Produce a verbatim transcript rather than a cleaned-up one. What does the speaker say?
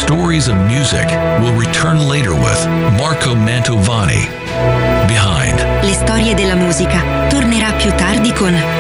Stories of Music will return later with Marco Mantovani. Behind. Le storie della musica tornerà più tardi con